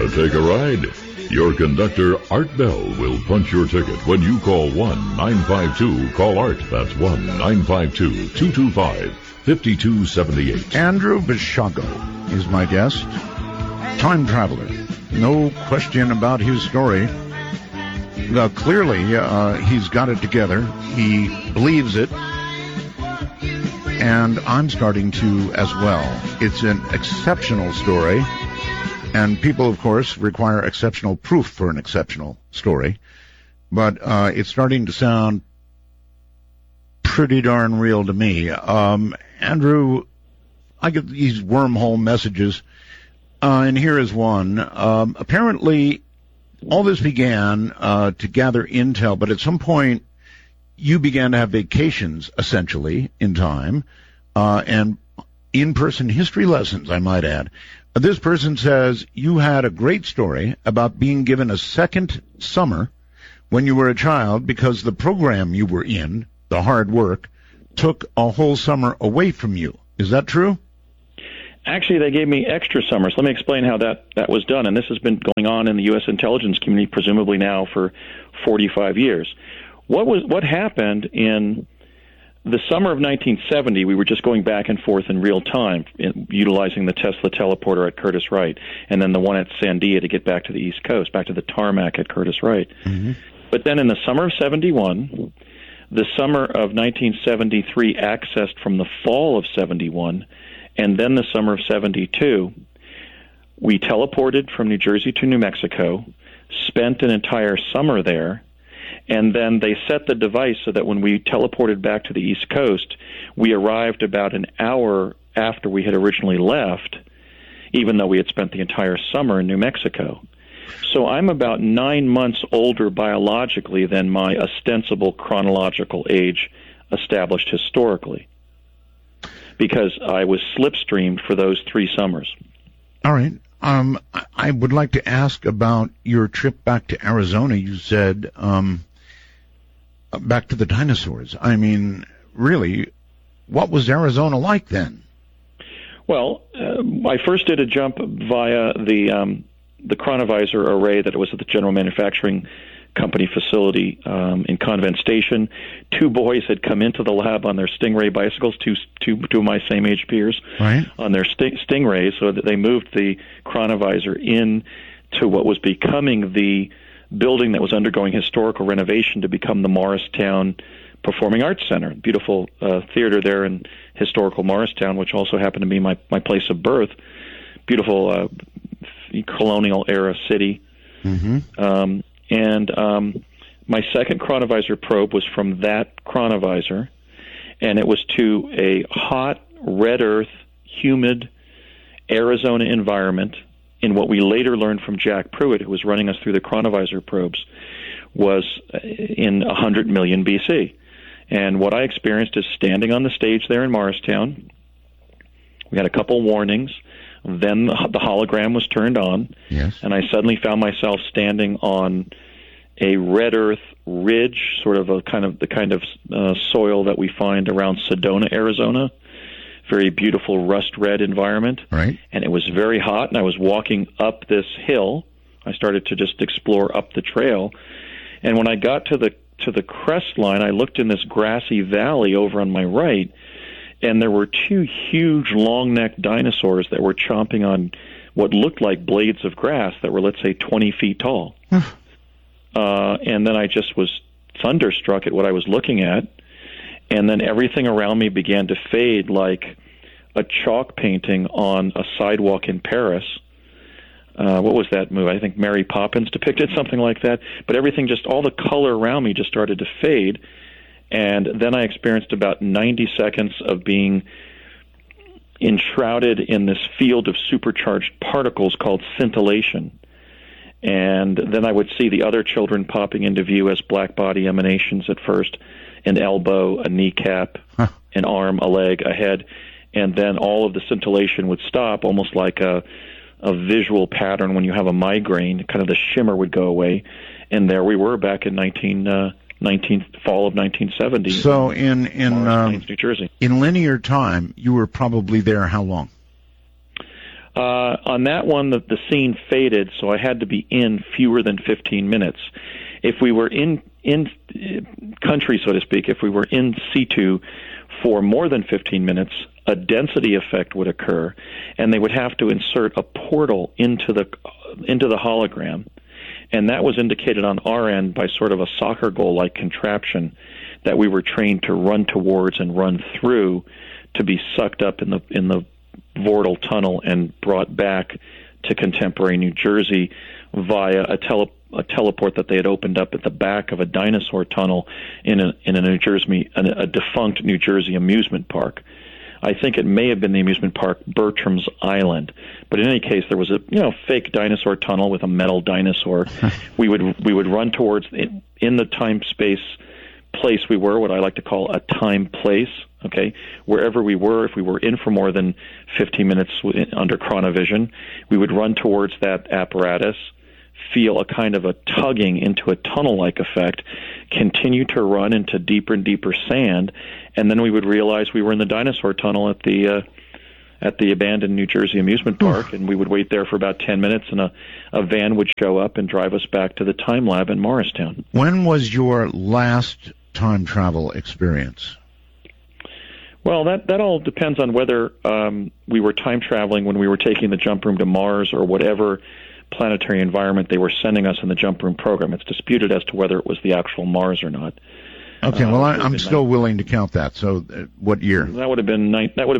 take a ride? Your conductor, Art Bell, will punch your ticket when you call 1-952-CALL-ART. That's 1-952-225-5278. Andrew Basiago is my guest. Time traveler. No question about his story. Clearly, he's got it together. He believes it. And I'm starting to as well. It's an exceptional story. And people, of course, require exceptional proof for an exceptional story. But it's starting to sound pretty darn real to me. Andrew, I get these wormhole messages, and here is one. Apparently, all this began to gather intel, but at some point, you began to have vacations, essentially, in time, and in-person history lessons, I might add. This person says you had a great story about being given a second summer when you were a child because the program you were in, the hard work, took a whole summer away from you. Is that true? Actually, they gave me extra summers. Let me explain how that was done. And this has been going on in the U.S. intelligence community, presumably now for 45 years. What happened in the summer of 1970, we were just going back and forth in real time, utilizing the Tesla teleporter at Curtis Wright, and then the one at Sandia to get back to the East Coast, back to the tarmac at Curtis Wright. Mm-hmm. But then in the summer of 71, the summer of 1973 accessed from the fall of 71, and then the summer of 72, we teleported from New Jersey to New Mexico, spent an entire summer there, and then they set the device so that when we teleported back to the East Coast, we arrived about an hour after we had originally left, even though we had spent the entire summer in New Mexico. So I'm about 9 months older biologically than my ostensible chronological age established historically, because I was slipstreamed for those 3 summers. All right. I would like to ask about your trip back to Arizona. You said back to the dinosaurs. I mean, really, what was Arizona like then? Well, I first did a jump via the chronovisor array that was at the General Manufacturing Company facility in Convent Station. 2 boys had come into the lab on their Stingray bicycles, two of my same age peers, right, on their Stingrays, so that they moved the chronovisor in to what was becoming the building that was undergoing historical renovation to become the Morristown Performing Arts Center, beautiful theater there in historical Morristown, which also happened to be my place of birth. Beautiful colonial era city. Mm-hmm. And my second chronovisor probe was from that chronovisor, and it was to a hot, red earth, humid Arizona environment in what we later learned from Jack Pruitt, who was running us through the chronovisor probes, was in 100 million BC. And what I experienced is standing on the stage there in Morristown. We had a couple warnings. Then the hologram was turned on, yes, and I suddenly found myself standing on a red earth ridge, sort of the kind of soil that we find around Sedona, Arizona. Very beautiful rust red environment, right? And it was very hot, and I was walking up this hill. I started to just explore up the trail, and when I got to the crest line, I looked in this grassy valley over on my right. And there were 2 huge long-necked dinosaurs that were chomping on what looked like blades of grass that were, let's say, 20 feet tall. And then I just was thunderstruck at what I was looking at. And then everything around me began to fade like a chalk painting on a sidewalk in Paris. What was that movie? I think Mary Poppins depicted something like that. But everything, just all the color around me just started to fade. And then I experienced about 90 seconds of being enshrouded in this field of supercharged particles called scintillation. And then I would see the other children popping into view as black body emanations at first, an elbow, a kneecap, an arm, a leg, a head. And then all of the scintillation would stop, almost like a visual pattern when you have a migraine. Kind of the shimmer would go away. And there we were back in fall of 1970. So in New Jersey. In linear time, you were probably there how long? On that one, the scene faded, so I had to be in fewer than 15 minutes. If we were in country, so to speak, if we were in situ for more than 15 minutes, a density effect would occur, and they would have to insert a portal into the hologram, and that was indicated on our end by sort of a soccer goal-like contraption that we were trained to run towards and run through to be sucked up in the Vortal tunnel and brought back to contemporary New Jersey via a teleport that they had opened up at the back of a dinosaur tunnel in a defunct New Jersey amusement park. I think it may have been the amusement park Bertram's Island, but in any case, there was a fake dinosaur tunnel with a metal dinosaur. we would run towards in the time space place we were, what I like to call a time place. Okay, wherever we were, if we were in for more than 15 minutes under chronovision, we would run towards that apparatus, feel a kind of a tugging into a tunnel-like effect, continue to run into deeper and deeper sand, and then we would realize we were in the dinosaur tunnel at the abandoned New Jersey amusement park, and we would wait there for about 10 minutes, and a van would show up and drive us back to the time lab in Morristown. When was your last time travel experience? Well, that all depends on whether we were time traveling when we were taking the jump room to Mars or whatever planetary environment they were sending us in the jump room program. It's disputed as to whether it was the actual Mars or not. Okay, well, I'm still willing to count that. So, what year? That would have been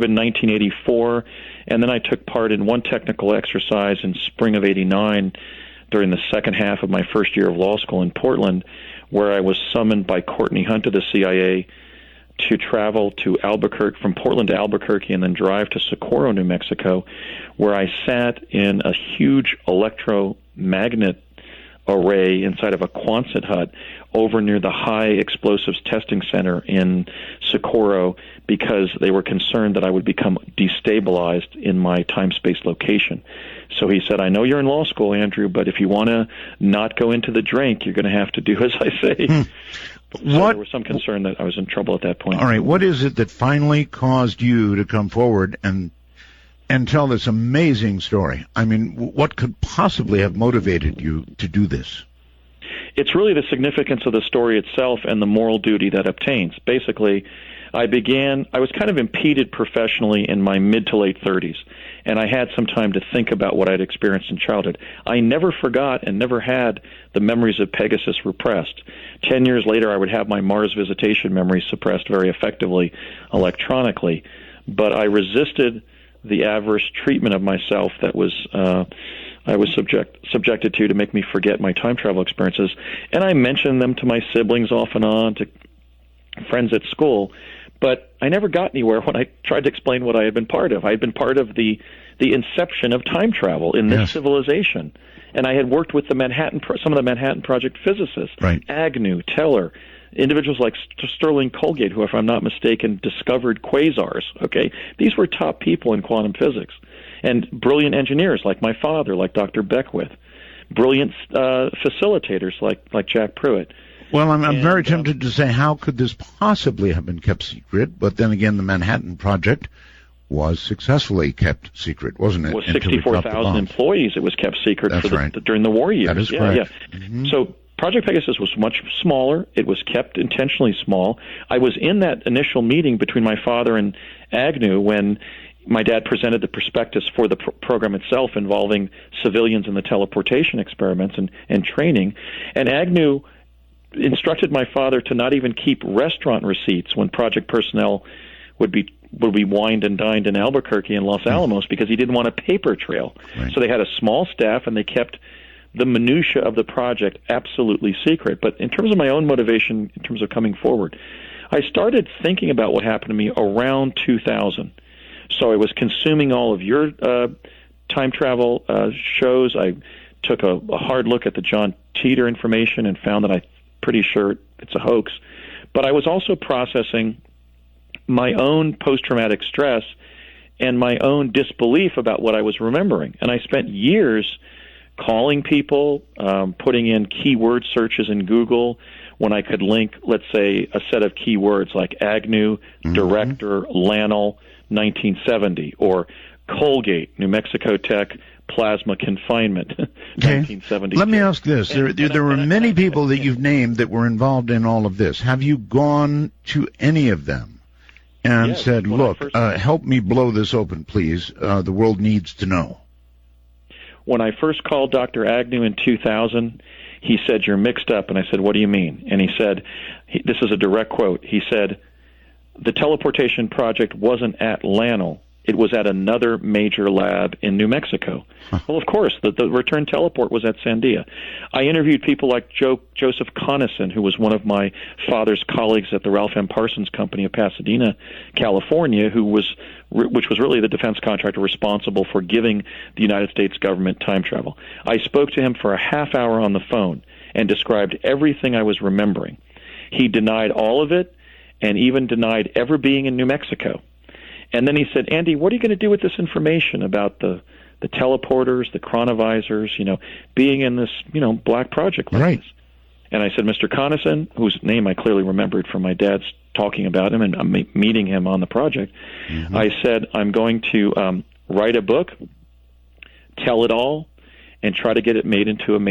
1984, and then I took part in one technical exercise in spring of '89 during the second half of my first year of law school in Portland, where I was summoned by Courtney Hunt of the CIA to travel to Albuquerque, from Portland to Albuquerque, and then drive to Socorro, New Mexico, where I sat in a huge electromagnet array inside of a Quonset hut over near the High Explosives Testing Center in Socorro, because they were concerned that I would become destabilized in my time-space location. So he said, I know you're in law school, Andrew, but if you want to not go into the drink, you're going to have to do as I say. So there was some concern that I was in trouble at that point. All right, what is it that finally caused you to come forward and tell this amazing story? I mean, what could possibly have motivated you to do this? It's really the significance of the story itself and the moral duty that obtains. Basically, I was kind of impeded professionally in my mid to late 30s, and I had some time to think about what I'd experienced in childhood. I never forgot and never had the memories of Pegasus repressed. 10 years later, I would have my Mars visitation memories suppressed very effectively electronically, but I resisted the adverse treatment of myself that I was subjected to make me forget my time travel experiences, and I mentioned them to my siblings off and on, to friends at school, but I never got anywhere when I tried to explain what I had been part of. I had been part of the inception of time travel in this civilization, and I had worked with some of the Manhattan Project physicists, right. Agnew, Teller, individuals like Sterling Colgate, who, if I'm not mistaken, discovered quasars. Okay, these were top people in quantum physics, and brilliant engineers like my father, like Dr. Beckwith, brilliant facilitators like Jack Pruitt. Well, I'm very tempted to say, how could this possibly have been kept secret? But then again, the Manhattan Project was successfully kept secret, wasn't it? With 64,000 employees, it was kept secret during the war years. That is correct. Yeah. Mm-hmm. So Project Pegasus was much smaller. It was kept intentionally small. I was in that initial meeting between my father and Agnew when my dad presented the prospectus for the program itself involving civilians in the teleportation experiments and training. And Agnew instructed my father to not even keep restaurant receipts when project personnel would be wined and dined in Albuquerque and Los Alamos, because he didn't want a paper trail. Right. So they had a small staff, and they kept the minutia of the project absolutely secret. But in terms of my own motivation, in terms of coming forward, I started thinking about what happened to me around 2000. So I was consuming all of your time travel shows. I took a hard look at the John Teeter information and found that I'm pretty sure it's a hoax. But I was also processing my own post-traumatic stress and my own disbelief about what I was remembering. And I spent years calling people, putting in keyword searches in Google when I could link, let's say, a set of keywords like Agnew, director, Lannel, 1970, or Colgate, New Mexico Tech, plasma confinement, 1972. Let me ask this. There were many people that you've named that were involved in all of this. Have you gone to any of them and said, look, help me blow this open, please. The world needs to know. When I first called Dr. Agnew in 2000, he said, you're mixed up. And I said, what do you mean? And he said, this is a direct quote. He said, the teleportation project wasn't at LANL. It was at another major lab in New Mexico. Well, of course, the return teleport was at Sandia. I interviewed people like Joseph Conason, who was one of my father's colleagues at the Ralph M. Parsons Company of Pasadena, California, which was really the defense contractor responsible for giving the United States government time travel. I spoke to him for a half hour on the phone and described everything I was remembering. He denied all of it and even denied ever being in New Mexico. And then he said, Andy, what are you going to do with this information about the teleporters, the chronovisors, being in this, black project like this? And I said, Mr. Conason, whose name I clearly remembered from my dad's talking about him and meeting him on the project, I said, I'm going to write a book, tell it all, and try to get it made into a